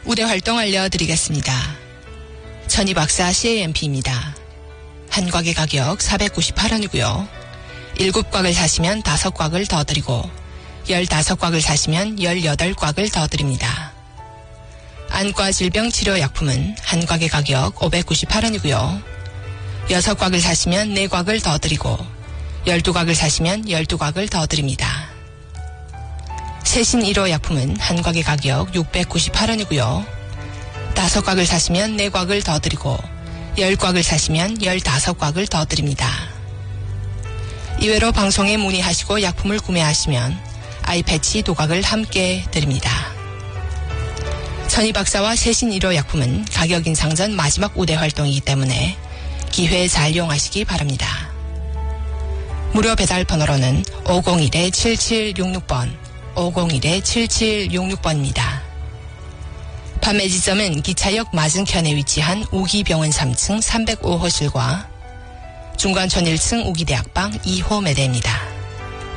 우대 활동 알려드리겠습니다. 천희박사 CAMP입니다. 한 곽의 가격 498원이고요. 7곽을 사시면 5곽을 더 드리고 15곽을 사시면 18곽을 더 드립니다. 안과 질병 치료 약품은 한 곽의 가격 598원이고요. 6곽을 사시면 4곽을 더 드리고 12곽을 사시면 12곽을 더 드립니다. 세신 1호 약품은 한 곽의 가격 698원이고요. 5곽을 사시면 4곽을 더 드리고 10곽을 사시면 15곽을 더 드립니다. 이외로 방송에 문의하시고 약품을 구매하시면 아이패치 도각을 함께 드립니다. 천희박사와 세신 1호 약품은 가격 인상 전 마지막 우대 활동이기 때문에 기회 잘 이용하시기 바랍니다. 무료 배달 번호로는 501-7766번, 501-7766번입니다. 판매 지점은 기차역 맞은편에 위치한 우기병원 3층 305호실과 중관촌 1층 우기대학방 2호 매대입니다.